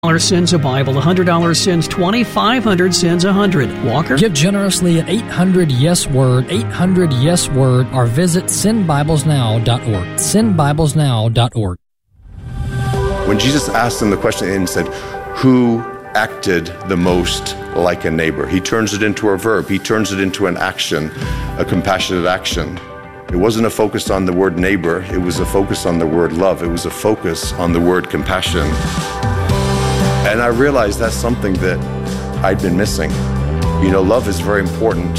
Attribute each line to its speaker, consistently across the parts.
Speaker 1: Sends a Bible, $100 sends 20, $500 sends 100. Walker?
Speaker 2: Give generously at 800-YES-WORD, 800-YES-WORD, or visit sendbiblesnow.org, sendbiblesnow.org.
Speaker 3: When Jesus asked them the question and said, who acted the most like a neighbor? He turns it into a verb. He turns it into an action, a compassionate action. It wasn't a focus on the word neighbor. It was a focus on the word love. It was a focus on the word compassion. And I realized that's something that I'd been missing. You know, love is very important.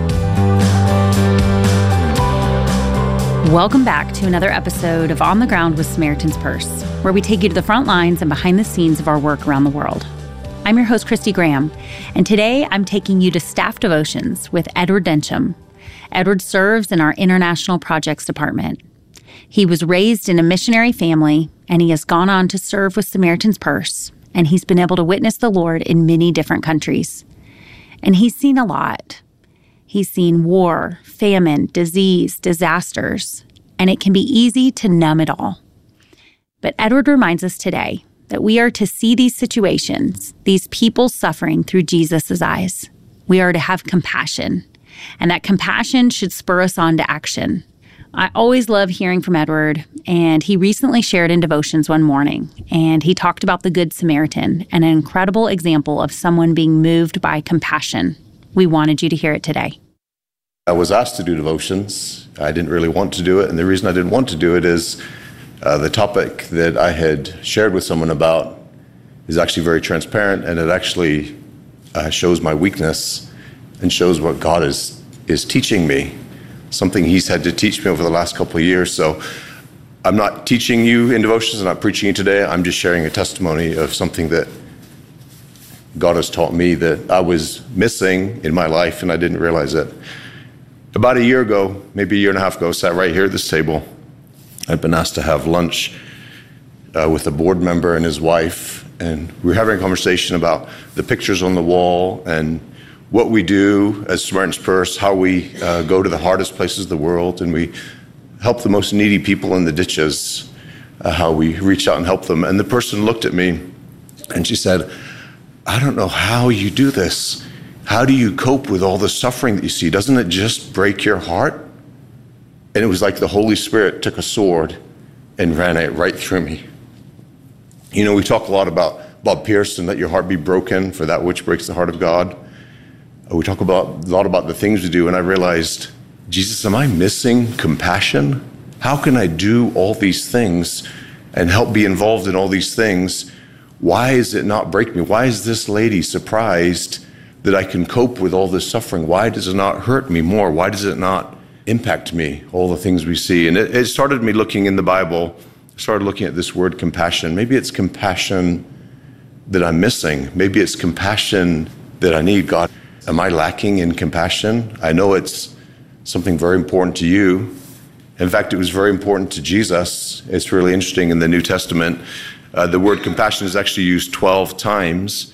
Speaker 4: Welcome back to another episode of On the Ground with Samaritan's Purse, where we take you to the front lines and behind the scenes of our work around the world. I'm your host, Christy Graham, and today I'm taking you to Staff Devotions with Edward Densham. Edward serves in our International Projects Department. He was raised in a missionary family, and he has gone on to serve with Samaritan's Purse, and he's been able to witness the Lord in many different countries. And he's seen a lot. He's seen war, famine, disease, disasters, and it can be easy to numb it all. But Edward reminds us today that we are to see these situations, these people suffering through Jesus' eyes. We are to have compassion, and that compassion should spur us on to action. I always love hearing from Edward, and he recently shared in Devotions one morning, and he talked about the Good Samaritan, an incredible example of someone being moved by compassion. We wanted you to hear it today.
Speaker 3: I was asked to do Devotions. I didn't really want to do it, and the reason I didn't want to do it is the topic that I had shared with someone about is actually very transparent, and it actually shows my weakness and shows what God is teaching me. Something he's had to teach me over the last couple of years. So I'm not teaching you in Devotions, I'm not preaching you today. I'm just sharing a testimony of something that God has taught me that I was missing in my life and I didn't realize it. About a year ago, maybe a year and a half ago, I sat right here at this table. I'd been asked to have lunch with a board member and his wife, and we were having a conversation about the pictures on the wall and what we do as Samaritan's Purse, how we go to the hardest places of the world, and we help the most needy people in the ditches, how we reach out and help them. And the person looked at me and she said, I don't know how you do this. How do you cope with all the suffering that you see? Doesn't it just break your heart? And it was like the Holy Spirit took a sword and ran it right through me. You know, we talk a lot about Bob Pearson, let your heart be broken for that which breaks the heart of God. We talk a lot about the things we do, and I realized, Jesus, am I missing compassion? How can I do all these things and help be involved in all these things? Why is it not break me? Why is this lady surprised that I can cope with all this suffering? Why does it not hurt me more? Why does it not impact me, all the things we see? And it started me looking in the Bible, started looking at this word compassion. Maybe it's compassion that I'm missing. Maybe it's compassion that I need. God, am I lacking in compassion? I know it's something very important to you. In fact, it was very important to Jesus. It's really interesting in the New Testament. The word compassion is actually used 12 times.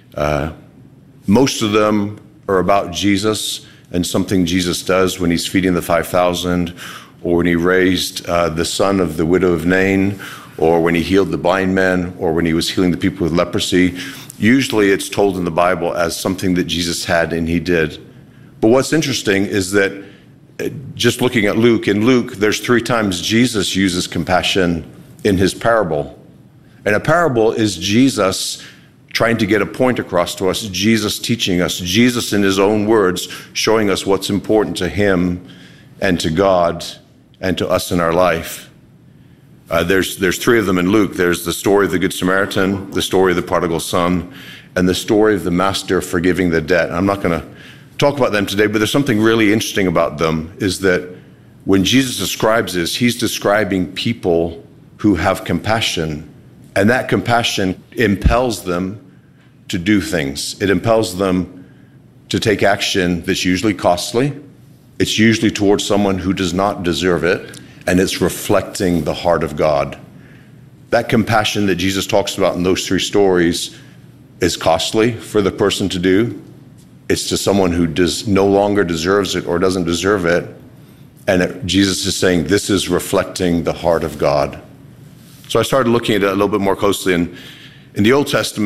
Speaker 3: Most of them are about Jesus and something Jesus does when he's feeding the 5,000, or when he raised the son of the widow of Nain, or when he healed the blind man, or when he was healing the people with leprosy. Usually it's told in the Bible as something that Jesus had and he did. But what's interesting is that just looking at Luke, in Luke, there's 3 times Jesus uses compassion in his parable. And a parable is Jesus trying to get a point across to us, Jesus teaching us, Jesus in his own words, showing us what's important to him and to God and to us in our life. There's 3 of them in Luke. There's the story of the Good Samaritan, the story of the prodigal son, and the story of the master forgiving the debt. I'm not going to talk about them today, but there's something really interesting about them, is that when Jesus describes this, he's describing people who have compassion, and that compassion impels them to do things. It impels them to take action that's usually costly. It's usually towards someone who does not deserve it, and it's reflecting the heart of God. That compassion that Jesus talks about in those 3 stories is costly for the person to do. It's to someone who no longer deserves it or doesn't deserve it. And Jesus is saying this is reflecting the heart of God. So I started looking at it a little bit more closely, and In the Old Testament,